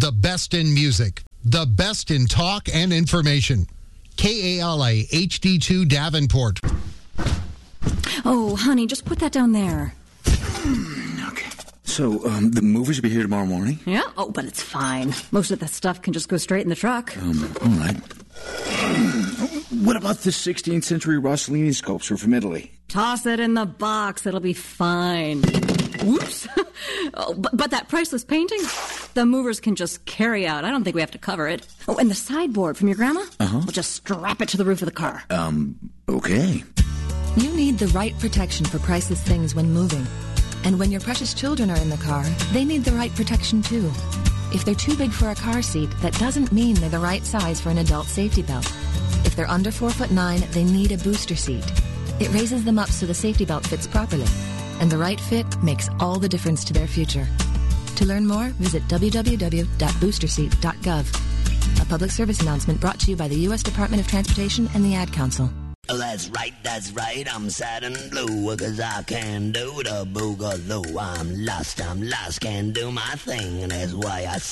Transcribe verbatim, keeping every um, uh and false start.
The best in music. The best in talk and information. K A L A H D two Davenport. Oh, honey, just put that down there. Okay. So, um, the movers will be here tomorrow morning? Yeah? Oh, but it's fine. Most of that stuff can just go straight in the truck. Um, all right. What about the sixteenth century Rossellini sculpture from Italy? Toss it in the box. It'll be fine. Whoops. oh, but, but that priceless painting, the movers can just carry out. I don't think we have to cover it. Oh, and the sideboard from your grandma? Uh-huh. We'll just strap it to the roof of the car. Um, okay. You need the right protection for priceless things when moving. And when your precious children are in the car, they need the right protection too. If they're too big for a car seat, that doesn't mean they're the right size for an adult safety belt. If they're under four foot nine, they need a booster seat. It raises them up so the safety belt fits properly. And the right fit makes all the difference to their future. To learn more, visit w w w dot booster seat dot gov. A public service announcement brought to you by the U S Department of Transportation and the Ad Council. Oh, that's right, that's right, I'm sad and blue, cause I can't do the boogaloo. I'm lost, I'm lost, can't do my thing, and that's why I